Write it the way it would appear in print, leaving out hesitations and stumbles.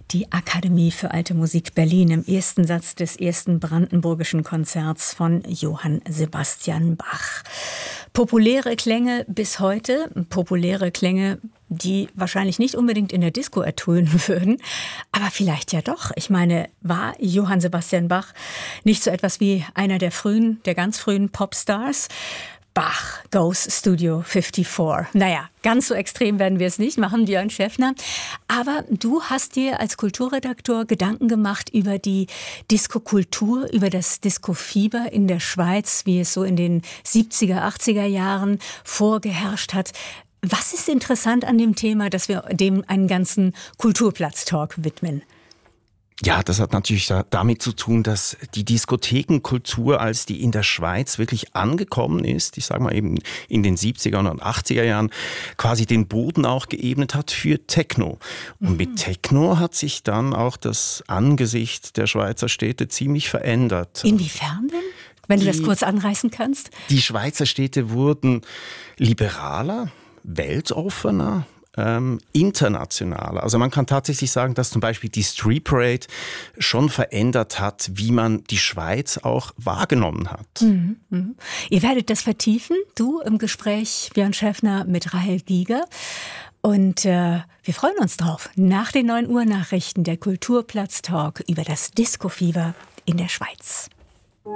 Die Akademie für Alte Musik Berlin im ersten Satz des ersten brandenburgischen Konzerts von Johann Sebastian Bach. Populäre Klänge bis heute, populäre Klänge, die wahrscheinlich nicht unbedingt in der Disco ertönen würden, aber vielleicht ja doch. Ich meine, war Johann Sebastian Bach nicht so etwas wie einer der ganz frühen Popstars? Bach goes Studio 54. Naja, ganz so extrem werden wir es nicht machen, Björn Schäffner. Aber du hast dir als Kulturredaktor Gedanken gemacht über die Diskokultur, über das Disco-Fieber in der Schweiz, wie es so in den 70er, 80er Jahren vorgeherrscht hat. Was ist interessant an dem Thema, dass wir dem einen ganzen Kulturplatz-Talk widmen? Ja, das hat natürlich damit zu tun, dass die Diskothekenkultur, als die in der Schweiz wirklich angekommen ist, ich sage mal eben in den 70er und 80er Jahren, quasi den Boden auch geebnet hat für Techno. Und mit Techno hat sich dann auch das Angesicht der Schweizer Städte ziemlich verändert. Inwiefern denn? Wenn du das kurz anreißen kannst. Die Schweizer Städte wurden liberaler, weltoffener, internationaler. Also man kann tatsächlich sagen, dass zum Beispiel die Street Parade schon verändert hat, wie man die Schweiz auch wahrgenommen hat. Mhm. Mhm. Ihr werdet das vertiefen, du im Gespräch, Björn Schäffner, mit Rahel Giger. Und wir freuen uns drauf. Nach den 9 Uhr Nachrichten der Kulturplatz-Talk über das Disco-Fieber in der Schweiz.